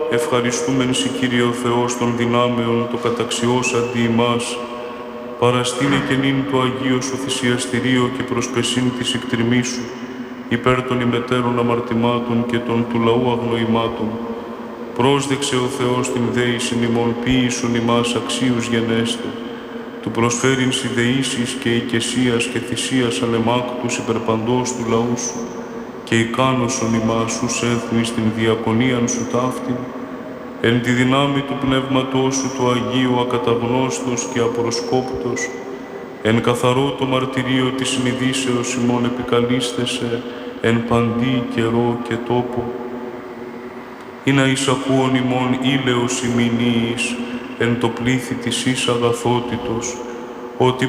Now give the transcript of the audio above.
ευχαριστούμεν σοι Κύριε ο Θεός των δυνάμεων, το καταξιώς αντί ημάς, παραστήνε και νυν το Αγίο Σου θυσιαστηρίο και προσπεσίν της εκτριμής Σου, υπέρ των ημετέρων αμαρτημάτων και των του λαού αγνοημάτων. Πρόσδεξε ο Θεός την δέησιν ημών, ποίησον ημάς αξίους γενέστε, του προσφέρειν συνδεήσεις και οικεσίας και θυσίας αλεμάκτους υπερπαντός του λαού Σου, και ικάνωσον ημάς ους έθνης την διακονίαν Σου ταύτην, εν τη δυνάμει του Πνεύματός Σου το Αγίου ακαταγνώστος και απροσκόπτος, εν καθαρό το μαρτυρίο της συνειδήσεως ημών επικαλίστεσαι, εν παντή καιρό και τόπο, ή να εισακούον ημών ήλαιος ημινίης, εν το πλήθη της εις αγαθότητος, ότι